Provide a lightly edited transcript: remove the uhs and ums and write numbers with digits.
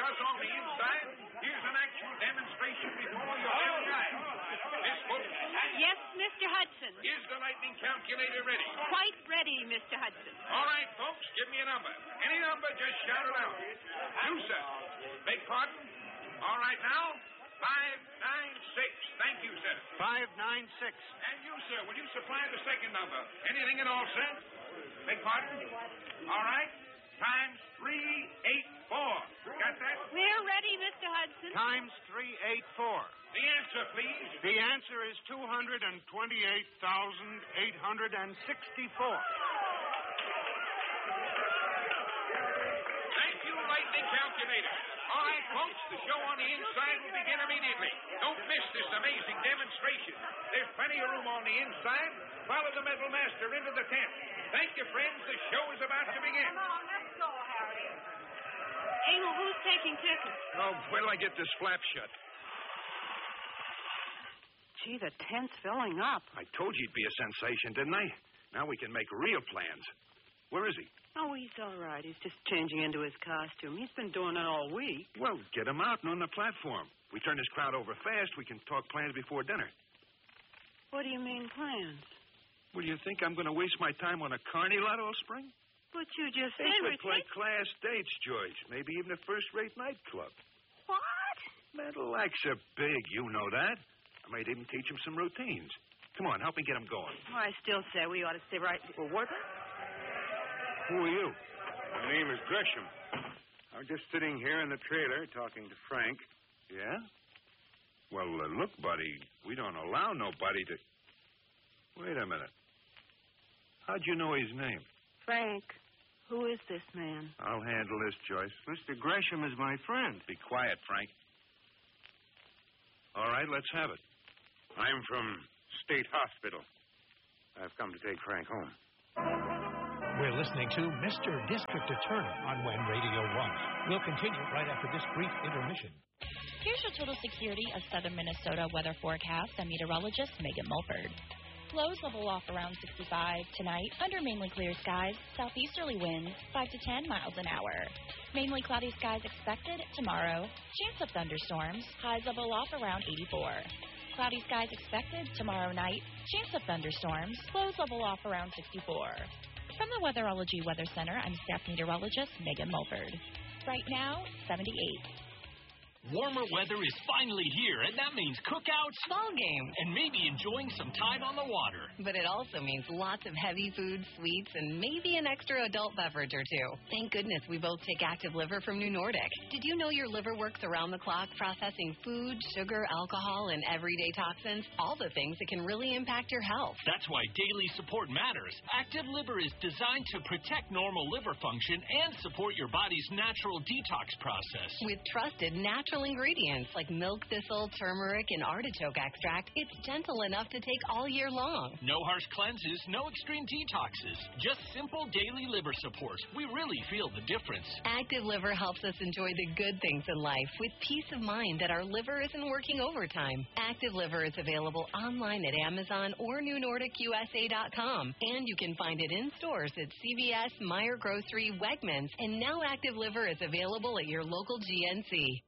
us on the inside. Here's an actual demonstration before your very eyes. Miss Booth. Yes, Mr. Hudson. Is the lightning calculator ready? Quite ready, Mr. Hudson. All right, folks, give me a number. Any number, just shout it out. You, sir. Beg pardon? All right, now, 596. Thank you, sir. 596. And you, sir, will you supply the second number? Anything at all, sir? Beg pardon? All right. Times 384. Got that? We're ready, Mr. Hudson. Times 384. The answer, please. The answer is 228,864. Thank you, lightning calculator. All right, folks, the show on the inside will begin immediately. Don't miss this amazing demonstration. There's plenty of room on the inside. Follow the metal master into the tent. Thank you, friends. The show is about to begin. Come on, let's go, Harry. Abel, who's taking tickets? Oh, wait till I get this flap shut. Gee, the tent's filling up. I told you he'd be a sensation, didn't I? Now we can make real plans. Where is he? Oh, he's all right. He's just changing into his costume. He's been doing it all week. Well, get him out and on the platform. We turn this crowd over fast, we can talk plans before dinner. What do you mean, plans? Well, you think I'm going to waste my time on a carny lot all spring? But you just They said could play class dates, George. Maybe even a first-rate nightclub. What? Medalacs are big, you know that. I might even teach him some routines. Come on, help me get him going. Oh, I still say we ought to stay right... Well, what? Who are you? My name is Gresham. I'm just sitting here in the trailer talking to Frank. Yeah? Well, look, buddy, we don't allow nobody to... Wait a minute. How'd you know his name? Frank, who is this man? I'll handle this, Joyce. Mr. Gresham is my friend. Be quiet, Frank. All right, let's have it. I'm from State Hospital. I've come to take Frank home. We're listening to Mr. District Attorney on WEN Radio 1. We'll continue right after this brief intermission. Here's your total security of southern Minnesota weather forecast. I'm meteorologist Megan Mulford. Lows level off around 65 tonight under mainly clear skies. Southeasterly winds 5 to 10 miles an hour. Mainly cloudy skies expected tomorrow. Chance of thunderstorms. Highs level off around 84. Cloudy skies expected tomorrow night. Chance of thunderstorms. Lows level off around 64. From the Weatherology Weather Center, I'm staff meteorologist Megan Mulford. Right now, 78. Warmer weather is finally here, and that means cookouts, ball games, and maybe enjoying some time on the water. But it also means lots of heavy food, sweets, and maybe an extra adult beverage or two. Thank goodness we both take Active Liver from New Nordic. Did you know your liver works around the clock processing food, sugar, alcohol, and everyday toxins? All the things that can really impact your health. That's why daily support matters. Active Liver is designed to protect normal liver function and support your body's natural detox process. With trusted natural ingredients like milk thistle, turmeric, and artichoke extract, it's gentle enough to take all year long. No harsh cleanses, no extreme detoxes. Just simple daily liver support. We really feel the difference. Active Liver helps us enjoy the good things in life with peace of mind that our liver isn't working overtime. Active Liver is available online at Amazon or NewNordicUSA.com. And you can find it in stores at CVS, Meijer Grocery, Wegmans, and now Active Liver is available at your local GNC.